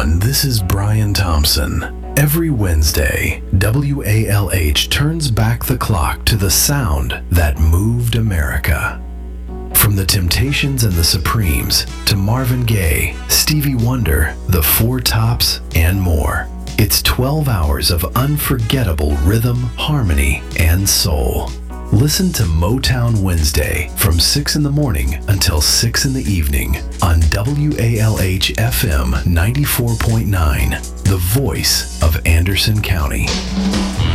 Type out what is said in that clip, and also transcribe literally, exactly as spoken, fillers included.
everyone, this is Brian Thompson. Every Wednesday, W A L H turns back the clock to the sound that moved America. From the Temptations and the Supremes to Marvin Gaye, Stevie Wonder, the Four Tops, and more. It's twelve hours of unforgettable rhythm, harmony, and soul. Listen to Motown Wednesday from six in the morning until six in the evening on W A L H F M ninety-four point nine, the voice of Anderson County.